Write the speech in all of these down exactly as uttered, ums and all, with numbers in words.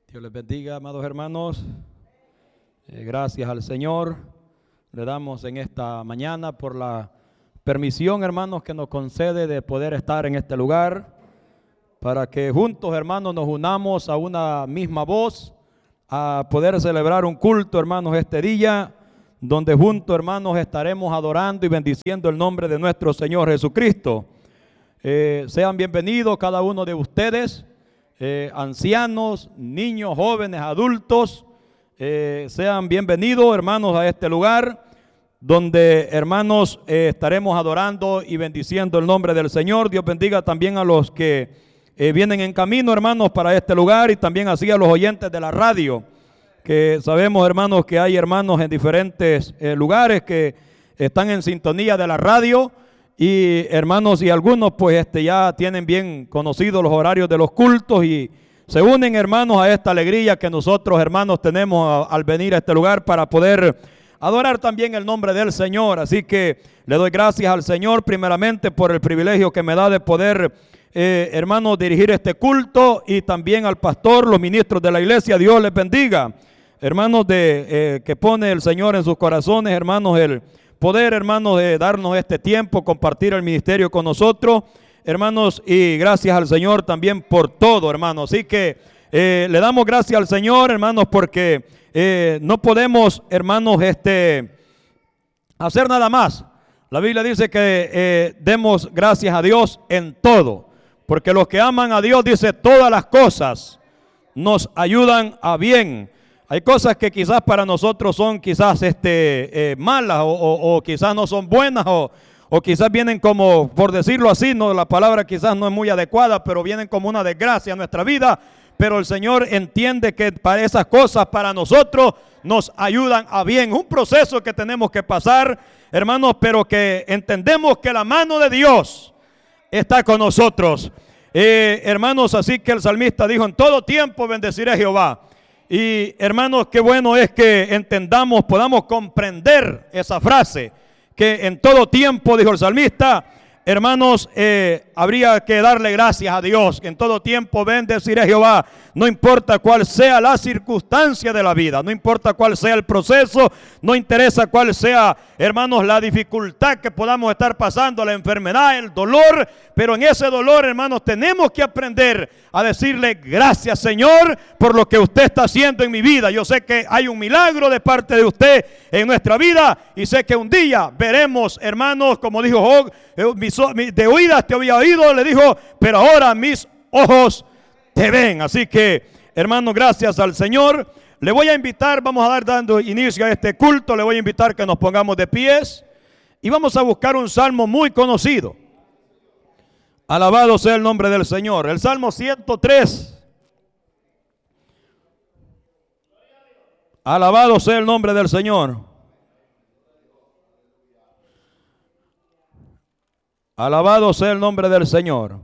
Dios les bendiga, amados hermanos. Eh, gracias al Señor. Le damos en esta mañana por la permisión, hermanos, que nos concede de poder estar en este lugar, para que juntos, hermanos, nos unamos a una misma voz, a poder celebrar un culto, hermanos, este día, donde juntos, hermanos, estaremos adorando y bendiciendo el nombre de nuestro Señor Jesucristo. Eh, sean bienvenidos cada uno de ustedes, eh, ancianos, niños, jóvenes, adultos, eh, sean bienvenidos, hermanos, a este lugar, donde, hermanos, eh, estaremos adorando y bendiciendo el nombre del Señor. Dios bendiga también a los que eh, vienen en camino, hermanos, para este lugar, y también así a los oyentes de la radio, que sabemos, hermanos, que hay hermanos en diferentes eh, lugares que están en sintonía de la radio, y hermanos, y algunos pues este ya tienen bien conocidos los horarios de los cultos y se unen, hermanos, a esta alegría que nosotros, hermanos, tenemos a, al venir a este lugar para poder adorar también el nombre del Señor. Así que le doy gracias al Señor primeramente por el privilegio que me da de poder, eh, hermanos, dirigir este culto, y también al pastor, los ministros de la iglesia. Dios les bendiga, hermanos, de eh, que pone el Señor en sus corazones, hermanos, el poder, hermanos, de darnos este tiempo, compartir el ministerio con nosotros, hermanos, y gracias al Señor también por todo, hermanos. Así que eh, le damos gracias al Señor, hermanos, porque eh, no podemos, hermanos, este, hacer nada más. La Biblia dice que eh, demos gracias a Dios en todo, porque los que aman a Dios, dice, todas las cosas nos ayudan a bien. Hay cosas que quizás para nosotros son quizás este, eh, malas o, o, o quizás no son buenas o, o quizás vienen como, por decirlo así, no, la palabra quizás no es muy adecuada, pero vienen como una desgracia a nuestra vida. Pero el Señor entiende que para esas cosas para nosotros nos ayudan a bien. Un proceso que tenemos que pasar, hermanos, pero que entendemos que la mano de Dios está con nosotros. Eh, hermanos, así que el salmista dijo, en todo tiempo bendeciré a Jehová. Y hermanos, qué bueno es que entendamos, podamos comprender esa frase, que en todo tiempo, dijo el salmista, hermanos, eh, habría que darle gracias a Dios. En todo tiempo bendeciré a Jehová. No importa cuál sea la circunstancia de la vida, no importa cuál sea el proceso, no interesa cuál sea, hermanos, la dificultad que podamos estar pasando, la enfermedad, el dolor, pero en ese dolor, hermanos, tenemos que aprender a decirle gracias, Señor, por lo que usted está haciendo en mi vida. Yo sé que hay un milagro de parte de usted en nuestra vida, y sé que un día veremos, hermanos, como dijo Job, de oídas te había oído, le dijo, pero ahora mis ojos te ven. Así que, hermanos, gracias al Señor. Le voy a invitar, vamos a dar dando inicio a este culto, le voy a invitar que nos pongamos de pies y vamos a buscar un salmo muy conocido. Alabado sea el nombre del Señor. El Salmo ciento tres. Alabado sea el nombre del Señor. Alabado sea el nombre del Señor.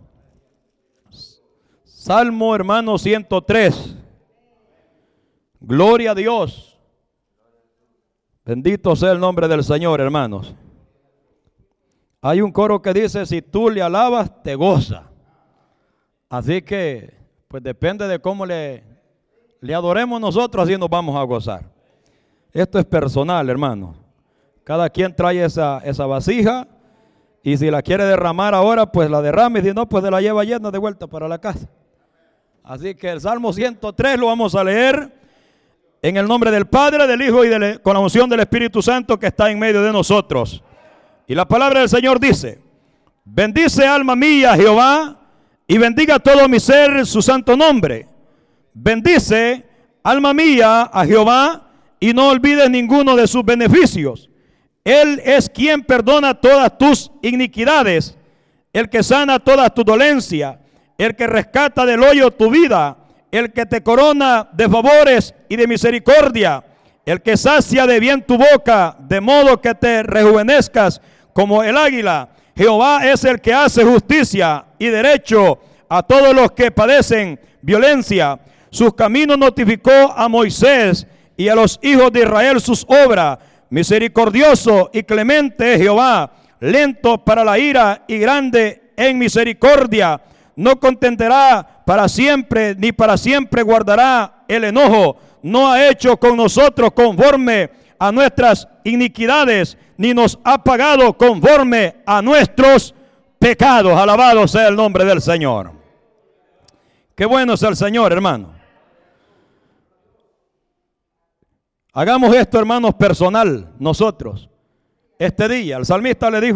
Salmo, hermano, ciento tres. Gloria a Dios. Bendito sea el nombre del Señor, hermanos. Hay un coro que dice, si tú le alabas, te goza. Así que, pues depende de cómo le, le adoremos nosotros, así nos vamos a gozar. Esto es personal, hermano. Cada quien trae esa, esa vasija, y si la quiere derramar ahora, pues la derrama, y si no, pues se la lleva llena de vuelta para la casa. Así que el Salmo ciento tres lo vamos a leer en el nombre del Padre, del Hijo y de, con la unción del Espíritu Santo que está en medio de nosotros. Y la palabra del Señor dice, bendice alma mía Jehová, y bendiga todo mi ser su santo nombre. Bendice alma mía a Jehová, y no olvides ninguno de sus beneficios. Él es quien perdona todas tus iniquidades, el que sana todas tus dolencias, el que rescata del hoyo tu vida, el que te corona de favores y de misericordia, el que sacia de bien tu boca, de modo que te rejuvenezcas como el águila. Jehová es el que hace justicia y derecho a todos los que padecen violencia. Sus caminos notificó a Moisés, y a los hijos de Israel sus obras. Misericordioso y clemente es Jehová, lento para la ira y grande en misericordia. No contenderá para siempre, ni para siempre guardará el enojo, no ha hecho con nosotros conforme a nuestras iniquidades, ni nos ha pagado conforme a nuestros pecados. Alabado sea el nombre del Señor. Qué bueno es el Señor, hermano. Hagamos esto, hermanos, personal, nosotros. Este día, el salmista le dijo